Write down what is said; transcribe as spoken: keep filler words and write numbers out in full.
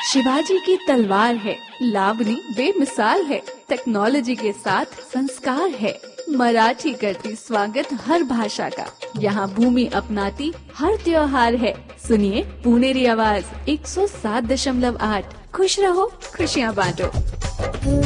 शिवाजी की तलवार है, लावनी बेमिसाल है, टेक्नोलॉजी के साथ संस्कार है। मराठी करती स्वागत हर भाषा का, यहाँ भूमि अपनाती हर त्योहार है। सुनिए पुनेरी आवाज एक सौ सात दशमलव आठ। खुश रहो, खुशियाँ बांटो।